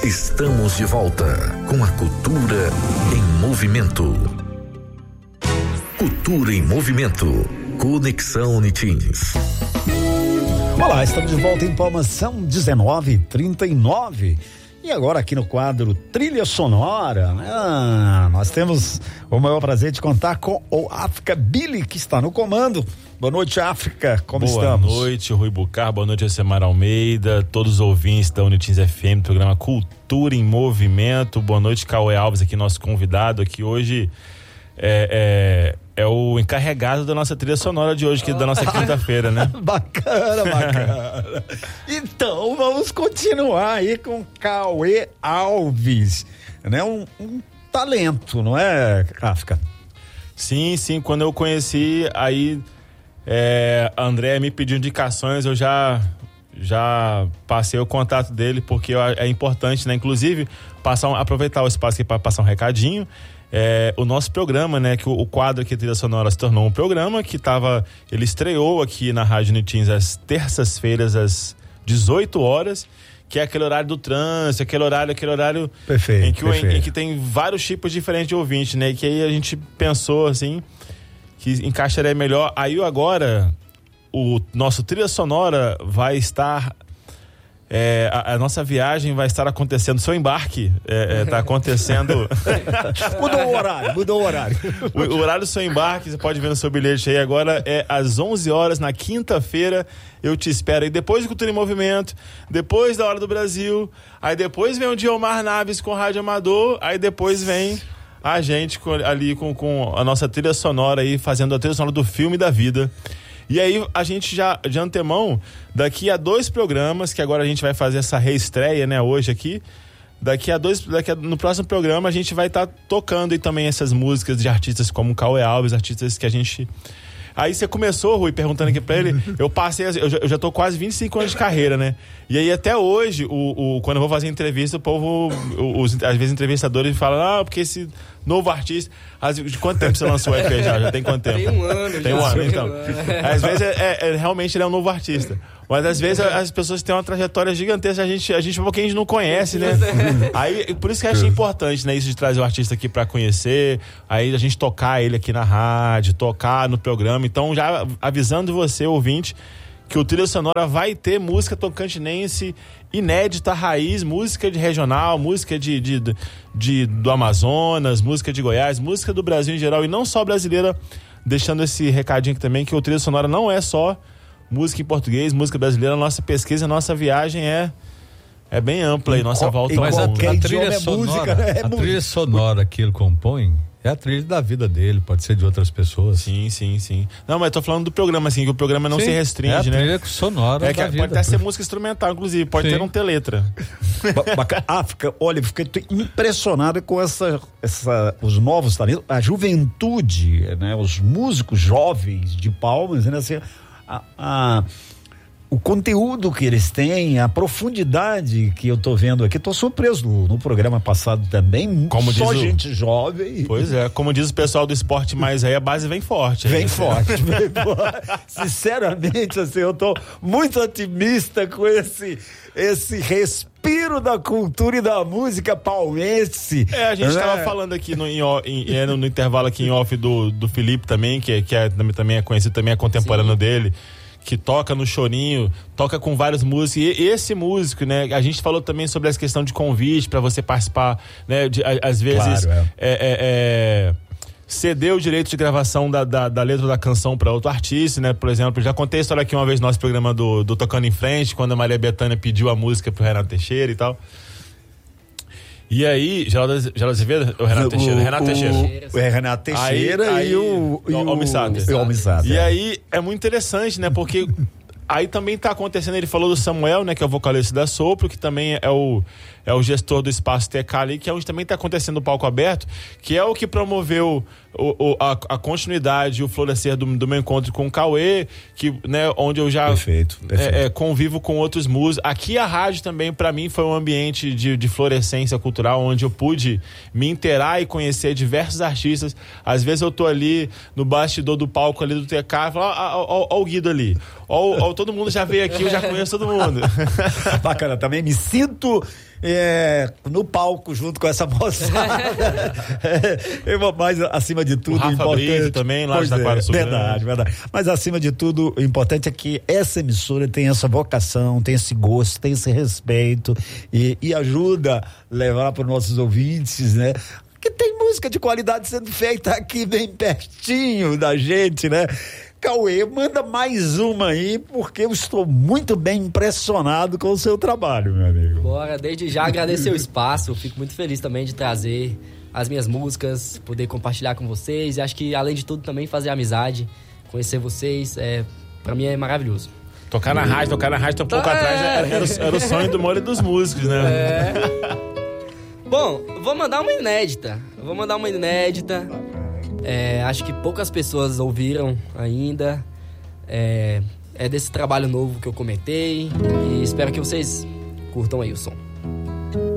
Estamos de volta com a Cultura em Movimento. Cultura em Movimento. Conexão Unitins. Olá, estamos de volta em Palmas, são 19h39. E agora aqui no quadro Trilha Sonora, nós temos o maior prazer de contar com o África Billy, que está no comando. Boa noite, África, como estamos? Boa noite, Rui Bucar, boa noite, Alcemar Almeida, todos os ouvintes da Unitins FM, do programa Cultura em Movimento. Boa noite, Cauê Alves, aqui nosso convidado aqui hoje. É o encarregado da nossa trilha sonora de hoje, que da nossa quinta-feira, né? Bacana. Então, vamos continuar aí com Cauê Alves, né? Um talento, não é, África? Sim, quando eu conheci, aí a André me pediu indicações, eu já passei o contato dele, porque é importante, né? Inclusive, aproveitar o espaço aqui para passar um recadinho. O nosso programa, né, que o quadro aqui Trilha Sonora se tornou um programa que ele estreou aqui na Rádio Unitins às terças-feiras às 18 horas, que é aquele horário do trânsito, aquele horário perfeito, em que tem vários tipos diferentes de ouvinte, né, e que aí a gente pensou assim que encaixaria melhor. Aí agora o nosso Trilha Sonora vai estar a nossa viagem vai estar acontecendo, seu embarque está acontecendo. Mudou o horário. O horário do seu embarque, você pode ver no seu bilhete aí, agora é às 11 horas na quinta-feira. Eu te espero aí depois do Cultura em Movimento, depois da Hora do Brasil, aí depois vem o Diomar Naves com Rádio Amador, aí depois vem a gente ali com a nossa trilha sonora aí, fazendo a trilha sonora do filme da vida. E aí a gente já, de antemão, daqui a 2 programas, que agora a gente vai fazer essa reestreia, né, hoje aqui, no próximo programa a gente vai estar tocando aí também essas músicas de artistas como Cauê Alves, artistas que a gente... Aí você começou, Rui, perguntando aqui pra ele, eu já tô quase 25 anos de carreira, né? E aí até hoje, quando eu vou fazer entrevista, o povo, às vezes entrevistadores falam, porque esse novo artista, de quanto tempo você lançou o EP já? Já tem quanto tempo? Tem um ano. Tem um ano, então. Às vezes realmente ele é um novo artista. Mas às vezes as pessoas têm uma trajetória gigantesca, a gente um pouquinho a gente não conhece, né? Aí, por isso que eu achei importante, né? Isso de trazer o artista aqui pra conhecer, aí a gente tocar ele aqui na rádio, tocar no programa. Então, já avisando você, ouvinte, que o Trilha Sonora vai ter música tocantinense inédita, raiz, música de regional, música do Amazonas, música de Goiás, música do Brasil em geral, e não só brasileira, deixando esse recadinho aqui também, que o Trilha Sonora não é só música em português, música brasileira. Nossa pesquisa, nossa viagem é bem ampla aí, nossa volta ao mundo. A trilha sonora, a trilha sonora que ele compõe é a trilha da vida dele, pode ser de outras pessoas. Sim. Não, mas tô falando do programa, assim, que o programa não se restringe, né? É a trilha sonora da vida. Pode até ser música instrumental, inclusive, pode não ter letra. África, olha, fiquei impressionado com os novos talentos, a juventude, né? Os músicos jovens de Palmas, né? Assim, o conteúdo que eles têm, a profundidade que eu tô vendo aqui, tô surpreso no programa passado também, como só gente jovem. Pois é, como diz o pessoal do Esporte Mais aí, a base vem forte. Vem forte. Sinceramente, assim, eu tô muito otimista com esse respiro da cultura e da música palmense. A gente tava falando aqui no intervalo aqui em off do Felipe também, que também é conhecido, também é contemporâneo dele, que toca no chorinho, toca com vários músicos, e esse músico, né, a gente falou também sobre essa questão de convite para você participar, né, às vezes ceder o direito de gravação da letra da canção para outro artista, né, por exemplo, já contei a história aqui uma vez no nosso programa do Tocando em Frente, quando a Maria Bethânia pediu a música pro Renato Teixeira e tal. E aí, Geraldo Azevedo ou Renato Teixeira? Renato Teixeira. Renato Teixeira e o Almissater. E aí, é muito interessante, né? Porque aí também tá acontecendo, ele falou do Samuel, né? Que é o vocalista da Sopro, que também é o gestor do Espaço TK ali, que é onde também tá acontecendo o palco aberto, que é o que promoveu a continuidade e o florescer do meu encontro com o Cauê, que, né, onde eu já perfeito. Convivo com outros músicos. Aqui a rádio também, para mim, foi um ambiente de florescência cultural, onde eu pude me inteirar e conhecer diversos artistas. Às vezes eu tô ali no bastidor do palco ali do TK e falo, ó o Guido ali. Ó, todo mundo já veio aqui, eu já conheço todo mundo. Bacana, também me sinto no palco junto com essa moçada. Mas acima de tudo, o Rafa importante Brito também, lá de Taquara Sul. Verdade. Mas acima de tudo, o importante é que essa emissora tem essa vocação, tem esse gosto, tem esse respeito e ajuda a levar para os nossos ouvintes, né? Que tem música de qualidade sendo feita aqui bem pertinho da gente, né? Cauê, manda mais uma aí, porque eu estou muito bem impressionado com o seu trabalho, meu amigo. Bora, desde já agradecer o espaço, eu fico muito feliz também de trazer as minhas músicas, poder compartilhar com vocês, e acho que além de tudo também fazer amizade, conhecer vocês, pra mim é maravilhoso. Tocar na rádio um pouco atrás era o sonho do Moro e dos músicos, né? Bom, vou mandar uma inédita. Acho que poucas pessoas ouviram ainda. É desse trabalho novo que eu comentei. E espero que vocês curtam aí o som.